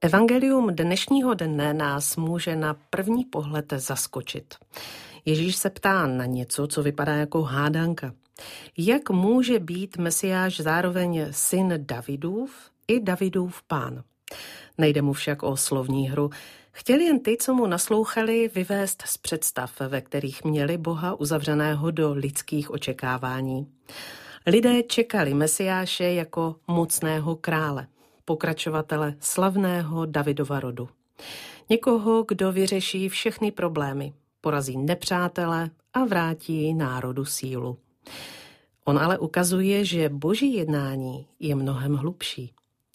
Evangelium dnešního dne nás může na první pohled zaskočit. Ježíš se ptá na něco, co vypadá jako hádanka. Jak může být Mesiáš zároveň syn Davidův i Davidův pán? Nejde mu však o slovní hru. Chtěl jen ty, co mu naslouchali, vyvést z představ, ve kterých měli Boha uzavřeného do lidských očekávání. Lidé čekali Mesiáše jako mocného krále, pokračovatele slavného Davidova rodu. Někoho, kdo vyřeší všechny problémy, porazí nepřátele a vrátí národu sílu. On ale ukazuje, že boží jednání je mnohem hlubší.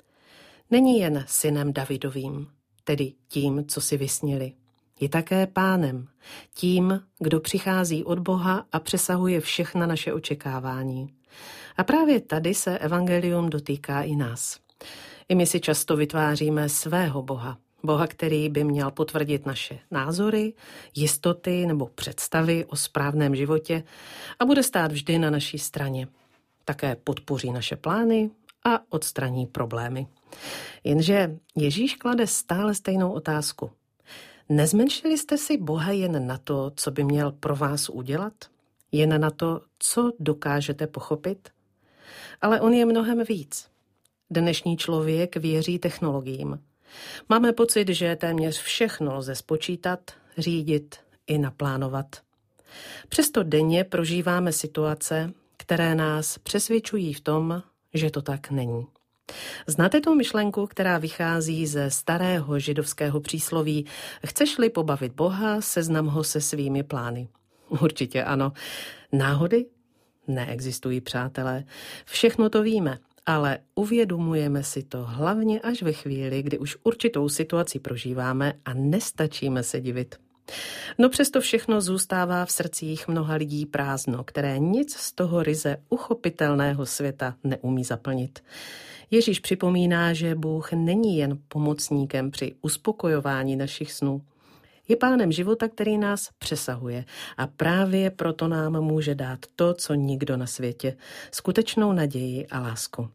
Není jen synem Davidovým, tedy tím, co si vysnili. Je také pánem, tím, kdo přichází od Boha a přesahuje všechna naše očekávání. A právě tady se evangelium dotýká i nás. I my si často vytváříme svého Boha. Boha, který by měl potvrdit naše názory, jistoty nebo představy o správném životě a bude stát vždy na naší straně. Také podpoří naše plány a odstraní problémy. Jenže Ježíš klade stále stejnou otázku. Nezmenšili jste si Boha jen na to, co by měl pro vás udělat? Jen na to, co dokážete pochopit? Ale on je mnohem víc. Dnešní člověk věří technologiím. Máme pocit, že téměř všechno lze spočítat, řídit i naplánovat. Přesto denně prožíváme situace, které nás přesvědčují v tom, že to tak není. Znáte tu myšlenku, která vychází ze starého židovského přísloví chceš-li pobavit Boha, seznam ho se svými plány. Určitě ano. Náhody? Neexistují, přátelé. Všechno to víme, ale uvědomujeme si to hlavně až ve chvíli, kdy už určitou situaci prožíváme a nestačíme se divit. No přesto všechno zůstává v srdcích mnoha lidí prázdno, které nic z toho ryze uchopitelného světa neumí zaplnit. Ježíš připomíná, že Bůh není jen pomocníkem při uspokojování našich snů. Je pánem života, který nás přesahuje a právě proto nám může dát to, co nikdo na světě, skutečnou naději a lásku.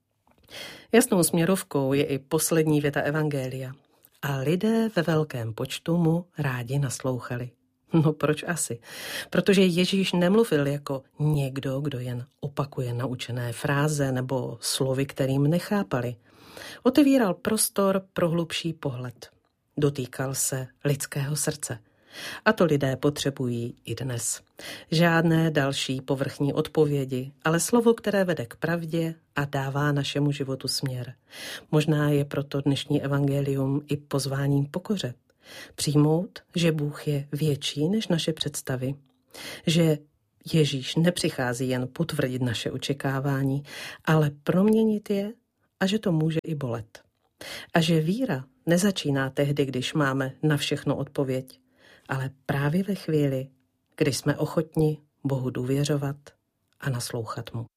Jasnou směrovkou je i poslední věta evangelia. A lidé ve velkém počtu mu rádi naslouchali. No proč asi? Protože Ježíš nemluvil jako někdo, kdo jen opakuje naučené fráze nebo slovy, kterým nechápali. Otevíral prostor pro hlubší pohled. Dotýkal se lidského srdce. A to lidé potřebují i dnes. Žádné další povrchní odpovědi, ale slovo, které vede k pravdě a dává našemu životu směr. Možná je proto dnešní evangelium i pozváním pokoře. Přijmout, že Bůh je větší než naše představy, že Ježíš nepřichází jen potvrdit naše očekávání, ale proměnit je a že to může i bolet. A že víra nezačíná tehdy, když máme na všechno odpověď, ale právě ve chvíli, kdy jsme ochotni Bohu důvěřovat a naslouchat mu.